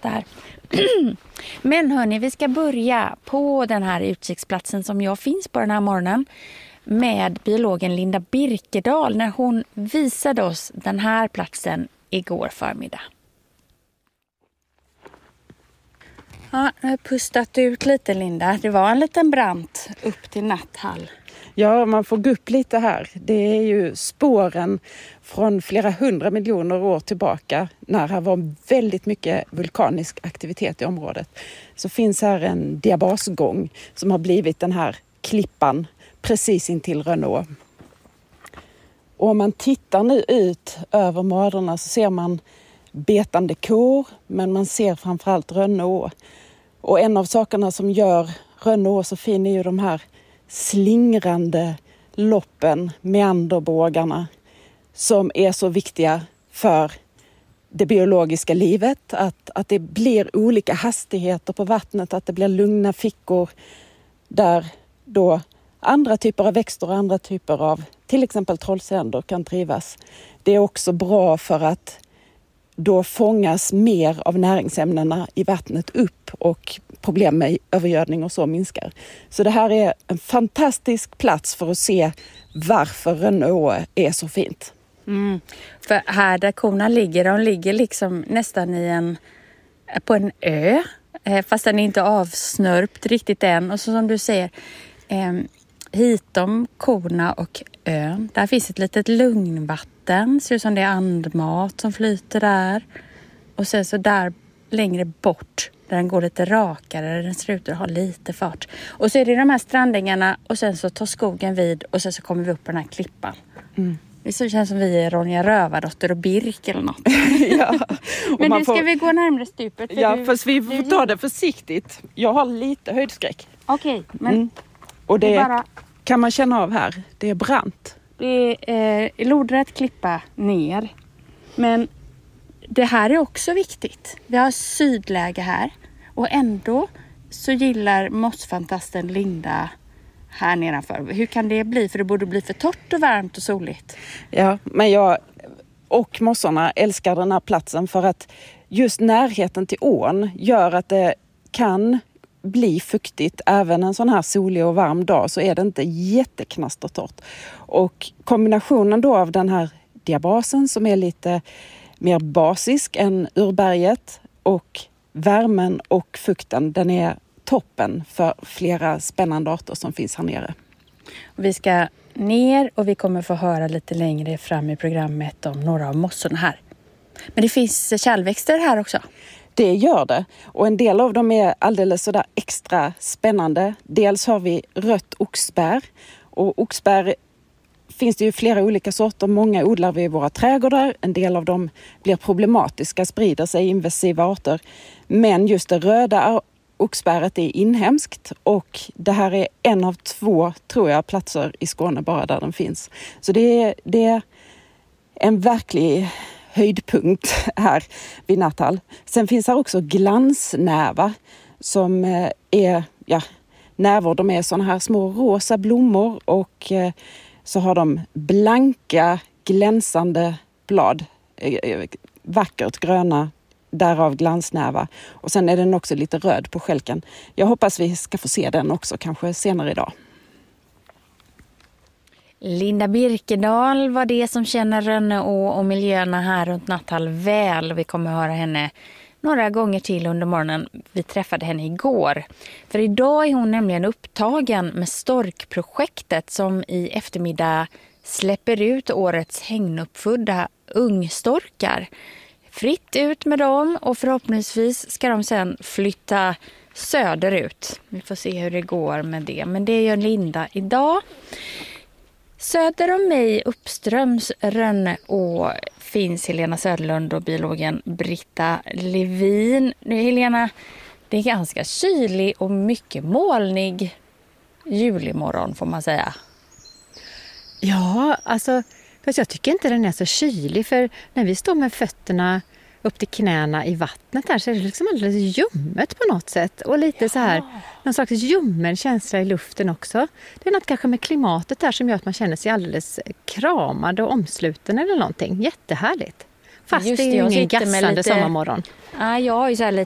där. Men hörni, vi ska börja på den här utkiksplatsen som jag finns på den här morgonen med biologen Linda Birkedal när hon visade oss den här platsen igår förmiddag. Ja, jag har pustat ut lite, Linda. Det var en liten brant upp till Natthall. Ja, man får gå upp lite här. Det är ju spåren från flera 100 miljoner år tillbaka när det var väldigt mycket vulkanisk aktivitet i området. Så finns här en diabasgång som har blivit den här klippan precis intill Rönneå. Och om man tittar nu ut över möderna så ser man betande kor, men man ser framförallt Rönneå. Och en av sakerna som gör Rönneå så fin är ju de här slingrande loppen, meanderbågarna, som är så viktiga för det biologiska livet. Att det blir olika hastigheter på vattnet, att det blir lugna fickor där då andra typer av växter och andra typer av till exempel trollsänder kan trivas. Det är också bra för att då fångas mer av näringsämnena i vattnet upp och problem med övergödning och så minskar. Så det här är en fantastisk plats för att se varför Rönneå är så fint. För här där korna ligger, de ligger liksom nästan på en ö. Fast den är inte avsnörpt riktigt än. Och så som du säger, hitom korna och ön. Där finns ett litet lugnvatten. Ser ut som det är andmat som flyter där. Och sen så där längre bort, där den går lite rakare, där den ser ut att ha lite fart. Och så är det de här strandängarna och sen så tar skogen vid och sen så kommer vi upp på den här klippan. Det så känns som vi är Ronja Rövardotter och Birk eller något. Ja. Men nu ska vi gå närmare stupet. Fast vi får ta det försiktigt. Jag har lite höjdskräck. Okej, men... Och det kan man känna av här. Det är brant. Det är lodrätt klippa ner. Men det här är också viktigt. Vi har sydläge här. Och ändå så gillar mossfantasten Linda här nedanför. Hur kan det bli? För det borde bli för torrt och varmt och soligt. Ja, men jag och mossorna älskar den här platsen för att just närheten till ån gör att det kan bli fuktigt. Även en sån här solig och varm dag så är det inte jätteknastertorrt. Och kombinationen då av den här diabasen som är lite mer basisk än urberget och värmen och fukten, den är toppen för flera spännande arter som finns här nere. Vi ska ner och vi kommer få höra lite längre fram i programmet om några av mossorna här. Men det finns kärlväxter här också. Det gör det. Och en del av dem är alldeles sådär extra spännande. Dels har vi rött oxbär. Och oxbär finns det ju flera olika sorter. Många odlar vi i våra trädgårdar. En del av dem blir problematiska, sprider sig i invasiva arter. Men just det röda oxbäret är inhemskt. Och det här är en av 2, tror jag, platser i Skåne bara där den finns. Så det är en verklig höjdpunkt här vid Natthall. Sen finns här också glansnäva som är nävor. De är såna här små rosa blommor och så har de blanka glänsande blad. Vackert gröna, därav glansnäva. Och sen är den också lite röd på skälken. Jag hoppas vi ska få se den också kanske senare idag. Linda Birkedal var det som känner Rönneå och miljöerna här runt Natthall väl. Vi kommer höra henne några gånger till under morgonen. Vi träffade henne igår. För idag är hon nämligen upptagen med storkprojektet som i eftermiddag släpper ut årets hängnuppfödda ungstorkar. Fritt ut med dem och förhoppningsvis ska de sen flytta söderut. Vi får se hur det går med det. Men det gör Linda idag. Söder om mig, uppströms Rönneå, finns Helena Söderlund och biologen Britta Levin. Nu Helena, det är ganska kylig och mycket molnig julimorgon får man säga. Ja, alltså, fast jag tycker inte den är så kylig, för när vi står med fötterna upp till knäna i vattnet där så är det liksom alldeles ljummet på något sätt. Och lite så här, någon slags ljummen känsla i luften också. Det är något kanske med klimatet där som gör att man känner sig alldeles kramad och omsluten eller någonting. Jättehärligt. Fast just det är ju ingen gassande sommarmorgon. Ja, jag har ju så här